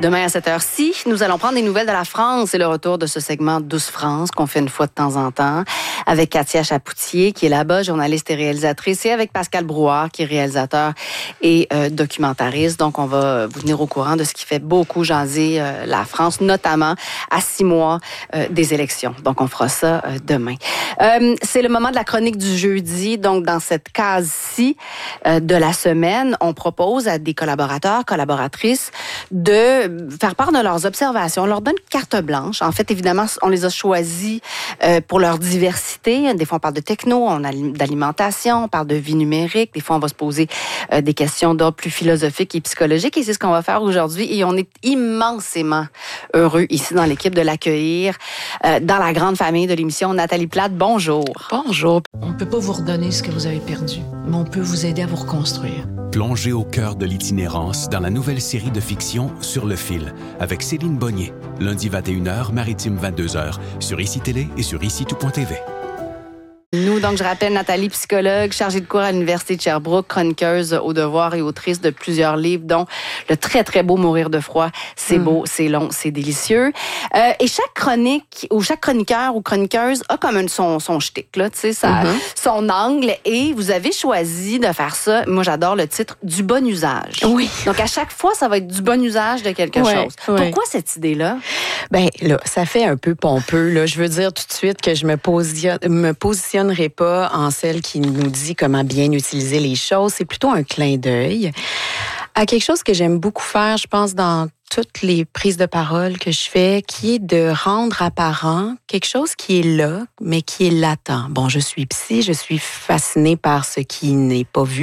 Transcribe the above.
Demain à cette heure-ci, nous allons prendre des nouvelles de la France et le retour de ce segment Douce France qu'on fait une fois de temps en temps avec Katia Chapoutier qui est là-bas, journaliste et réalisatrice, et avec Pascal Brouard qui est réalisateur et documentariste. Donc, on va vous tenir au courant de ce qui fait beaucoup jaser la France, notamment à 6 mois des élections. Donc, on fera ça demain. C'est le moment de la chronique du jeudi. Donc, dans cette case-ci de la semaine, on propose à des collaborateurs, collaboratrices de faire part de leurs observations. On leur donne carte blanche. En fait, évidemment, on les a choisis pour leur diversité. Des fois, on parle de techno, on a d'alimentation, on parle de vie numérique. Des fois, on va se poser des questions d'ordre plus philosophique et psychologique. Et c'est ce qu'on va faire aujourd'hui. Et on est immensément heureux ici dans l'équipe de l'accueillir dans la grande famille de l'émission. Nathalie Plate, bonjour. Bonjour. On ne peut pas vous redonner ce que vous avez perdu, mais on peut vous aider à vous reconstruire. Plongez au cœur de l'itinérance dans la nouvelle série de fiction Sur le fil avec Céline Bonnier. Lundi 21h, Maritime 22h, sur ICI Télé et sur ICI-tout.tv. Nous, donc, je rappelle, Nathalie, psychologue, chargée de cours à l'Université de Sherbrooke, chroniqueuse au devoir et autrice de plusieurs livres, dont le très, très beau Mourir de froid. C'est beau, c'est long, c'est délicieux. Et chaque chronique, ou chaque chroniqueur ou chroniqueuse a comme son shtick, là, tu sais, son angle. Et vous avez choisi de faire ça. Moi, j'adore le titre, du bon usage. Oui. Donc, à chaque fois, ça va être du bon usage de quelque chose. Ouais. Pourquoi cette idée-là? Ben là, ça fait un peu pompeux. Là. Je veux dire tout de suite que je me positionnerai pas en celle qui nous dit comment bien utiliser les choses. C'est plutôt un clin d'œil à quelque chose que j'aime beaucoup faire, je pense, dans toutes les prises de parole que je fais, qui est de rendre apparent quelque chose qui est là, mais qui est latent. Bon, je suis psy, je suis fascinée par ce qui n'est pas vu.